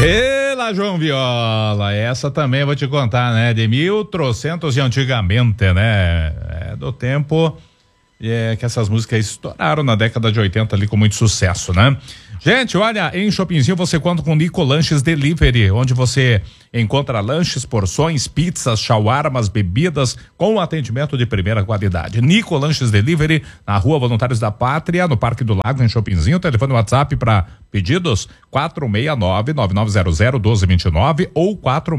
Ela, João Viola, essa também vou te contar, né? De 1300 de antigamente, né? É do tempo que essas músicas estouraram na década de 80 ali com muito sucesso, né? Gente, olha, em Shoppingzinho você conta com Nico Lanches Delivery, onde você encontra lanches, porções, pizzas, shawarmas, bebidas com atendimento de primeira qualidade. Nico Lanches Delivery, na Rua Voluntários da Pátria, no Parque do Lago, em Shoppingzinho. Telefone WhatsApp para pedidos 469-9900-1229 ou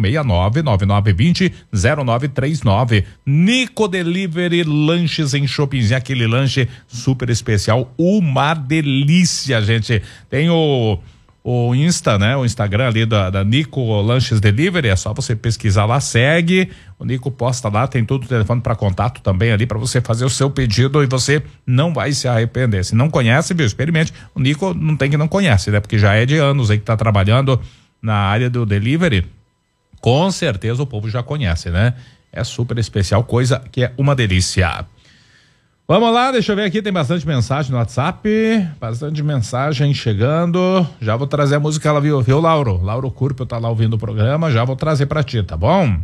469-9920-0939. Nico Delivery, lanches em Shoppingzinho, aquele lanche super especial, uma delícia, gente. Tem o Insta, né? O Instagram ali da Nico Lanches Delivery, é só você pesquisar lá, segue, o Nico posta lá, tem todo o telefone para contato também ali para você fazer o seu pedido e você não vai se arrepender. Se não conhece, viu, experimente. O Nico não tem que não conhece, né? Porque já é de anos aí que tá trabalhando na área do delivery, com certeza o povo já conhece, né? É super especial, coisa que é uma delícia. Vamos lá, deixa eu ver aqui, tem bastante mensagem no WhatsApp, bastante mensagem chegando. Já vou trazer a música, ela viu, Lauro Curpio tá lá ouvindo o programa, já vou trazer pra ti, tá bom?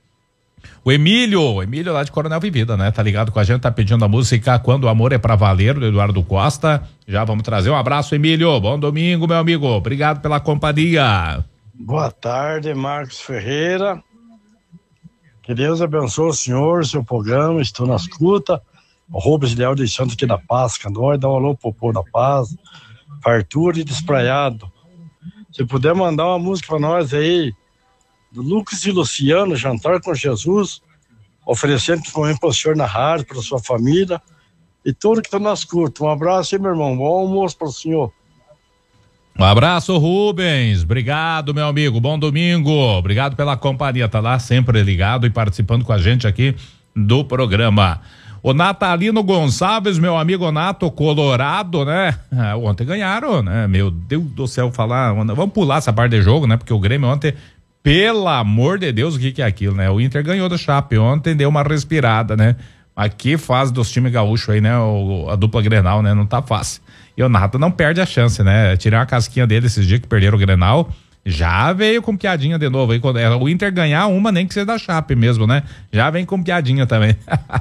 O Emílio lá de Coronel Vivida, né? Tá ligado com a gente, tá pedindo a música Quando o Amor é Pra Valer, do Eduardo Costa. Já vamos trazer, um abraço, Emílio, bom domingo, meu amigo, obrigado pela companhia. Boa tarde, Marcos Ferreira, que Deus abençoe o senhor, seu programa, estou na escuta. O Rubens Leal de Santos aqui da Paz, nós dá um alô pro povo da Paz, fartura e despraiado. Se puder mandar uma música pra nós aí, do Lucas e Luciano, Jantar com Jesus, oferecendo também pro senhor na rádio, pra sua família e tudo que tá nas curtas. Um abraço aí, meu irmão, bom almoço pro senhor. Um abraço, Rubens, obrigado, meu amigo, bom domingo, obrigado pela companhia, tá lá sempre ligado e participando com a gente aqui do programa. O Natalino Gonçalves, meu amigo Nato, Colorado, né? Ontem ganharam, né? Meu Deus do céu, vamos pular essa parte de jogo, né? Porque o Grêmio ontem, pelo amor de Deus, o que é aquilo, né? O Inter ganhou do Chape ontem, deu uma respirada, né? Mas que fase dos times gaúchos aí, né? A dupla Grenal, né? Não tá fácil. E o Nato não perde a chance, né? Tirar uma casquinha dele esses dias que perderam o Grenal, já veio com piadinha de novo aí, quando o Inter ganhar uma, nem que seja da Chape mesmo, né? Já vem com piadinha também.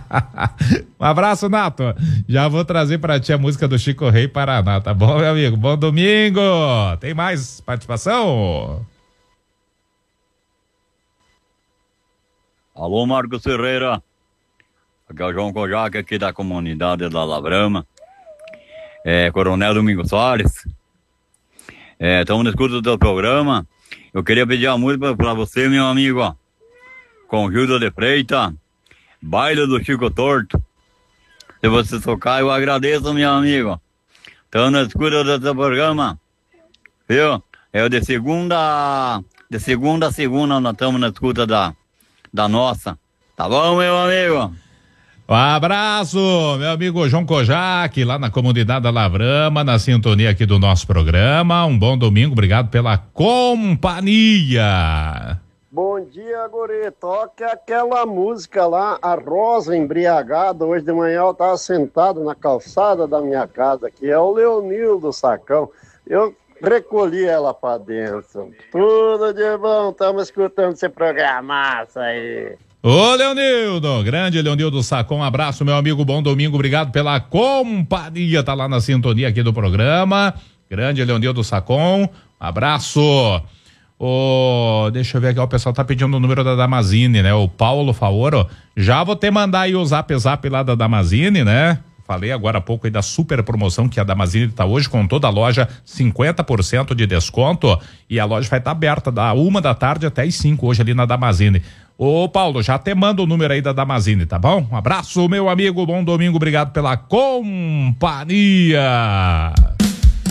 Um abraço, Nato. Já vou trazer pra ti a música do Chico Rei Paraná, tá bom, meu amigo? Bom domingo. Tem mais participação? Alô, Marcos Ferreira. Aqui é o João Kojak, aqui da comunidade da Lavrama. Coronel Domingos Soares. Estamos na escuta do teu programa. Eu queria pedir uma música pra você, meu amigo, ó. Com Gilda de Freitas, Baile do Chico Torto. Se você tocar, eu agradeço, meu amigo. Estamos na escuta do teu programa, viu? De segunda a segunda, nós estamos na escuta da nossa. Tá bom, meu amigo? Um abraço, meu amigo João Kojak, lá na comunidade da Lavrama, na sintonia aqui do nosso programa. Um bom domingo, obrigado pela companhia. Bom dia, guri. Toque aquela música lá, A Rosa Embriagada. Hoje de manhã eu estava sentado na calçada da minha casa, que é o Leonildo Sacão. Eu recolhi ela para dentro. Tudo de bom, estamos escutando esse programaço aí. Ô Leonildo, grande Leonildo Sacon, um abraço, meu amigo, bom domingo, obrigado pela companhia, tá lá na sintonia aqui do programa, grande Leonildo Sacon, um abraço. Deixa eu ver aqui, o pessoal tá pedindo o número da Damazine, né? O Paulo Favoro, já vou te mandar aí o zap lá da Damazine, né? Falei agora há pouco aí da super promoção que a Damazine tá hoje com toda a loja, 50% de desconto, e a loja vai estar aberta da 1 da tarde até as 5 hoje ali na Damazine. Ô Paulo, já até manda o número aí da Damazine, tá bom? Um abraço, meu amigo, bom domingo, obrigado pela companhia.